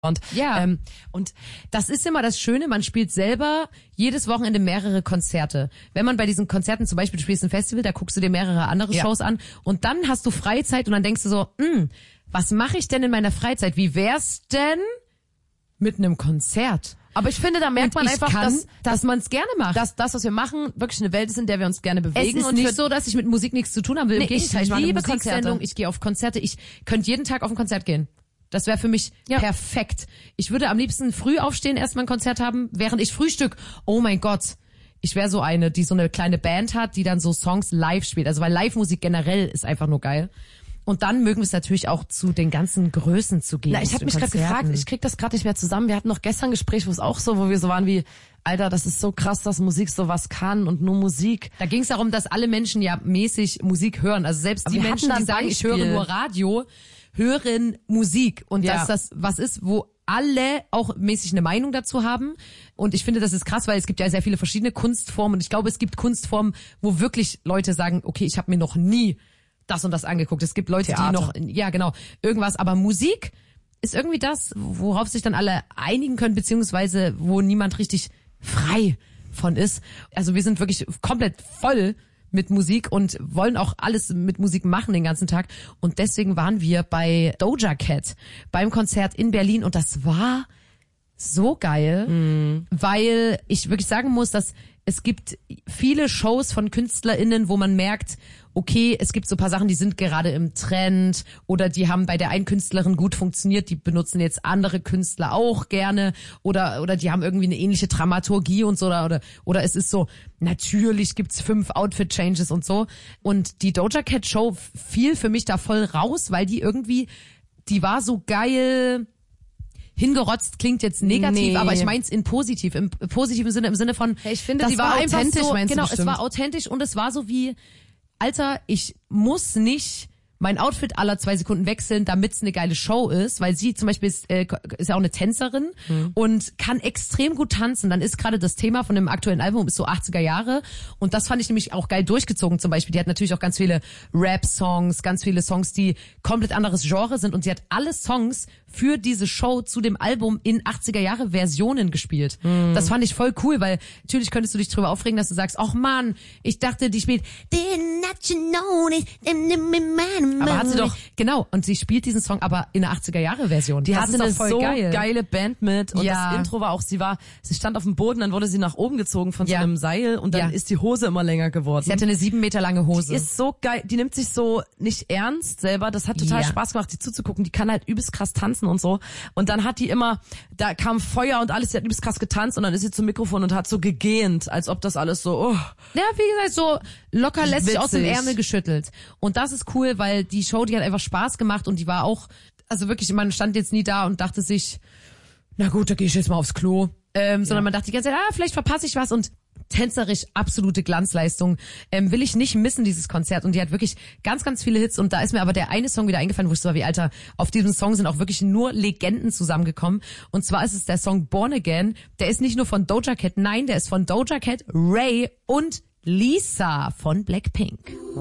Und das ist immer das Schöne, man spielt selber jedes Wochenende mehrere Konzerte. Wenn man bei diesen Konzerten, zum Beispiel du spielst ein Festival, da guckst du dir mehrere andere Shows an und dann hast du Freizeit und dann denkst du so, was mache ich denn in meiner Freizeit? Wie wär's denn mit einem Konzert? Aber ich finde, da merkt man einfach, dass man es gerne macht. Dass das, was wir machen, wirklich eine Welt ist, in der wir uns gerne bewegen. Es ist nicht so, dass ich mit Musik nichts zu tun haben will. Im Gegenteil, ich mache liebe eine Musiksendung, ich gehe auf Konzerte. Ich könnte jeden Tag auf ein Konzert gehen. Das wäre für mich perfekt. Ich würde am liebsten früh aufstehen, erstmal ein Konzert haben, während ich frühstück. Oh mein Gott. Ich wäre so eine, die so eine kleine Band hat, die dann so Songs live spielt. Also weil Live-Musik generell ist einfach nur geil. Und dann mögen wir es natürlich auch zu den ganzen Größen zu gehen. Ich habe mich gerade gefragt, ich krieg das gerade nicht mehr zusammen. Wir hatten noch gestern ein Gespräch, wo es auch so, wo wir so waren wie, Alter, das ist so krass, dass Musik sowas kann und nur Musik. Da ging es darum, dass alle Menschen ja mäßig Musik hören. Also selbst die Menschen, die sagen, ich höre nur Radio, hören Musik. Und dass das was ist, wo alle auch mäßig eine Meinung dazu haben. Und ich finde, das ist krass, weil es gibt ja sehr viele verschiedene Kunstformen. Und ich glaube, es gibt Kunstformen, wo wirklich Leute sagen, okay, ich habe mir noch nie das und das angeguckt. Es gibt Leute, Theater. die noch, irgendwas. Aber Musik ist irgendwie das, worauf sich dann alle einigen können, beziehungsweise wo niemand richtig frei von ist. Also wir sind wirklich komplett voll mit Musik und wollen auch alles mit Musik machen den ganzen Tag. Und deswegen waren wir bei Doja Cat beim Konzert in Berlin und das war so geil, weil ich wirklich sagen muss, dass es gibt viele Shows von KünstlerInnen, wo man merkt, okay, es gibt so ein paar Sachen, die sind gerade im Trend oder die haben bei der einen Künstlerin gut funktioniert, die benutzen jetzt andere Künstler auch gerne oder die haben irgendwie eine ähnliche Dramaturgie und so oder es ist so, natürlich gibt's 5 Outfit-Changes und so und die Doja Cat Show fiel für mich da voll raus, weil die war so geil. Hingerotzt klingt jetzt negativ, aber ich mein's im positiven Sinne, im Sinne von, ich finde, die war authentisch, so, meinst du es war authentisch und es war so wie, Alter, ich muss nicht mein Outfit alle 2 Sekunden wechseln, damit's eine geile Show ist, weil sie zum Beispiel ist ja auch eine Tänzerin und kann extrem gut tanzen. Dann ist gerade das Thema von dem aktuellen Album ist so 80er Jahre und das fand ich nämlich auch geil durchgezogen zum Beispiel. Die hat natürlich auch ganz viele Rap-Songs, ganz viele Songs, die komplett anderes Genre sind und sie hat alle Songs für diese Show zu dem Album in 80er Jahre Versionen gespielt. Das fand ich voll cool, weil natürlich könntest du dich drüber aufregen, dass du sagst, ach Mann, ich dachte, die spielt aber hat sie doch, genau, und sie spielt diesen Song aber in der 80er-Jahre-Version. Die hatte eine so geil. geile Band mit und das Intro war auch, sie stand auf dem Boden, dann wurde sie nach oben gezogen von so einem Seil und dann ist die Hose immer länger geworden. Sie hatte eine 7 Meter lange Hose. Die ist so geil, die nimmt sich so nicht ernst selber, das hat total Spaß gemacht, die zuzugucken, die kann halt übelst krass tanzen und so und dann hat die immer, da kam Feuer und alles, die hat übelst krass getanzt und dann ist sie zum Mikrofon und hat so gegähnt, als ob das alles so, Ja, wie gesagt, so locker lässig aus dem Ärmel geschüttelt. Und das ist cool, weil die Show, die hat einfach Spaß gemacht und die war auch, also wirklich, man stand jetzt nie da und dachte sich, na gut, da gehe ich jetzt mal aufs Klo. Sondern man dachte die ganze Zeit, vielleicht verpasse ich was und tänzerisch absolute Glanzleistung. Will ich nicht missen, dieses Konzert. Und die hat wirklich ganz, ganz viele Hits. Und da ist mir aber der eine Song wieder eingefallen, wo ich so war wie, Alter, auf diesem Song sind auch wirklich nur Legenden zusammengekommen. Und zwar ist es der Song Born Again. Der ist nicht nur von Doja Cat, nein, der ist von Doja Cat, Ray und Lisa von Blackpink.